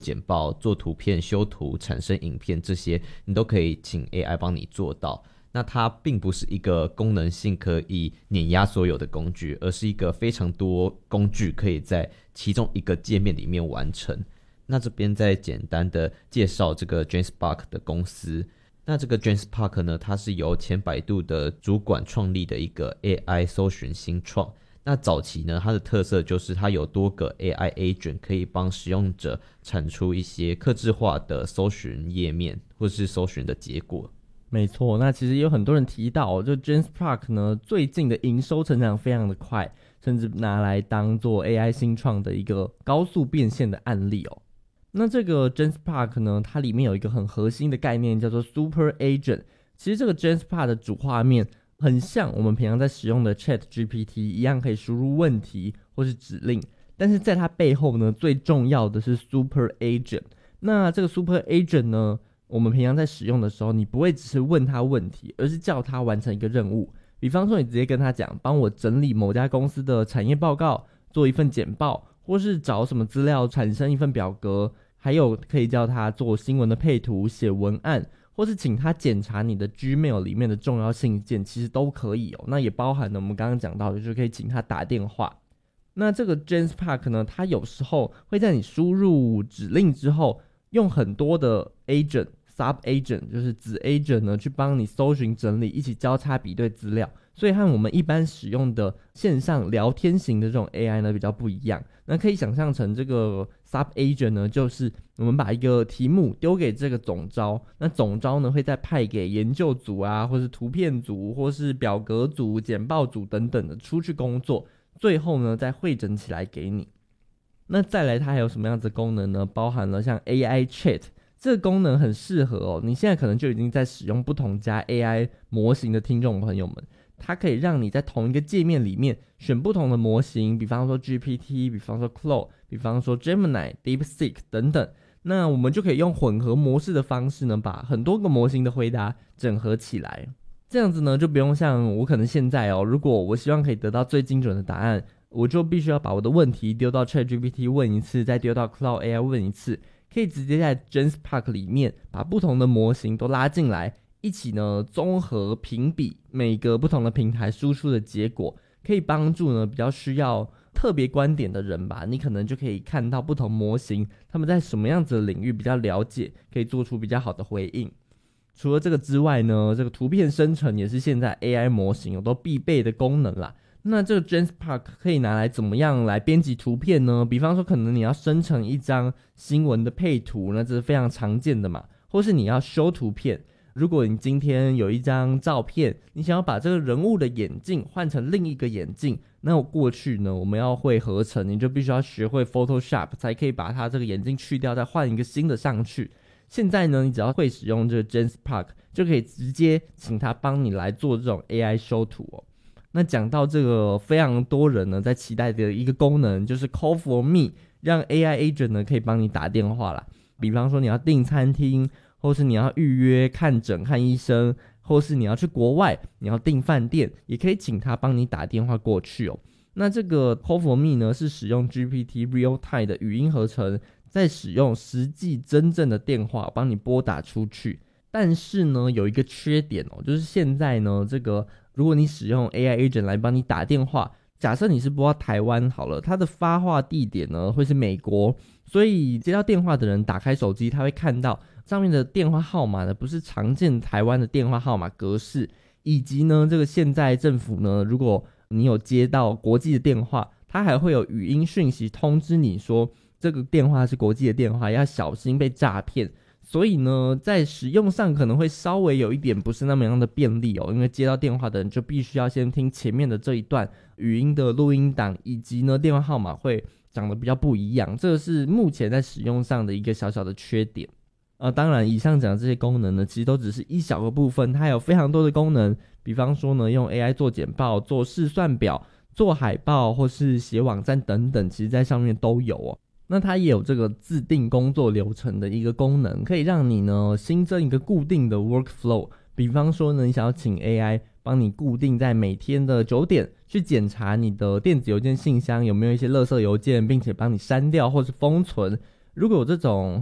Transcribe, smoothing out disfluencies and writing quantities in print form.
简报、做图片、修图、产生影片，这些你都可以请 AI 帮你做到。那它并不是一个功能性可以碾压所有的工具，而是一个非常多工具可以在其中一个界面里面完成。那这边再简单的介绍这个 GenSpark 的公司。那这个 GenSpark 呢，它是由前百度的主管创立的一个 AI 搜寻新创。那早期呢，它的特色就是它有多个 AI agent 可以帮使用者产出一些客制化的搜寻页面或是搜寻的结果。 没错，那其实也有很多人提到，就 GenSpark 呢最近的营收成长非常的快，甚至拿来当做 AI 新创的一个高速变现的案例哦。那这个 GenSpark 呢，它里面有一个很核心的概念叫做 Super Agent。其实这个 GenSpark 的主画面很像我们平常在使用的 ChatGPT 一样，可以输入问题或是指令，但是在它背后呢，最重要的是 Super Agent。那这个 Super Agent 呢，我们平常在使用的时候，你不会只是问他问题，而是叫他完成一个任务。比方说，你直接跟他讲，帮我整理某家公司的产业报告，做一份简报，或是找什么资料产生一份表格，还有可以叫他做新闻的配图、写文案，或是请他检查你的 Gmail 里面的重要信件，其实都可以哦。那也包含了我们刚刚讲到的，就是可以请他打电话。那这个 GenSpark 呢，它有时候会在你输入指令之后，用很多的 agent、sub agent， 就是子 agent 呢，去帮你搜寻整理，一起交叉比对资料。所以和我们一般使用的线上聊天型的这种 AI 呢比较不一样。那可以想象成这个 sub agent 呢，就是我们把一个题目丢给这个总召，那总召呢会再派给研究组啊，或是图片组，或是表格组、简报组等等的出去工作，最后呢再汇整起来给你。那再来它还有什么样子的功能呢？包含了像 AI Chat， 这个功能很适合哦，你现在可能就已经在使用不同家 AI 模型的听众朋友们，它可以让你在同一个界面里面选不同的模型，比方说 GPT， 比方说 Claude， 比方说 Gemini、DeepSeek 等等。那我们就可以用混合模式的方式呢，把很多个模型的回答整合起来。这样子呢，就不用像我可能现在如果我希望可以得到最精准的答案，我就必须要把我的问题丢到 ChatGPT 问一次，再丢到 Claude AI 问一次，可以直接在 GenSpark 里面把不同的模型都拉进来，一起呢综合评比每个不同的平台输出的结果，可以帮助呢比较需要特别观点的人吧，你可能就可以看到不同模型他们在什么样子的领域比较了解，可以做出比较好的回应。除了这个之外呢，这个图片生成也是现在 AI 模型有都必备的功能啦。那这个 GenSpark 可以拿来怎么样来编辑图片呢？比方说可能你要生成一张新闻的配图，那这是非常常见的嘛，或是你要修图片，如果你今天有一张照片，你想要把这个人物的眼镜换成另一个眼镜，那过去呢我们要会合成，你就必须要学会 Photoshop 才可以把它这个眼镜去掉，再换一个新的上去。现在呢你只要会使用这个 GenSpark 就可以直接请他帮你来做这种 AI 修图哦。那讲到这个非常多人呢在期待的一个功能，就是 Call for Me， 让 AI agent 呢可以帮你打电话啦。比方说你要订餐厅，或是你要预约看诊看医生，或是你要去国外你要订饭店，也可以请他帮你打电话过去哦。那这个 Call for Me 呢是使用 GPT Real Time 的语音合成，再使用实际真正的电话帮你拨打出去。但是呢有一个缺点哦，就是现在呢这个如果你使用 AI agent 来帮你打电话，假设你是拨到台湾好了，它的发话地点呢会是美国，所以接到电话的人打开手机，他会看到上面的电话号码呢不是常见台湾的电话号码格式，以及呢这个现在政府呢如果你有接到国际的电话，它还会有语音讯息通知你说这个电话是国际的电话，要小心被诈骗。所以呢在使用上可能会稍微有一点不是那么样的便利哦，因为接到电话的人就必须要先听前面的这一段语音的录音档，以及呢电话号码会长得比较不一样，这个是目前在使用上的一个小小的缺点。当然以上讲的这些功能呢其实都只是一小个部分，它还有非常多的功能，比方说呢用 AI 做简报、做试算表、做海报或是写网站等等，其实在上面都有哦。那它也有这个自定工作流程的一个功能，可以让你呢新增一个固定的 workflow。比方说呢，你想要请 AI 帮你固定在每天的9点去检查你的电子邮件信箱有没有一些垃圾邮件，并且帮你删掉或是封存。 如果有这种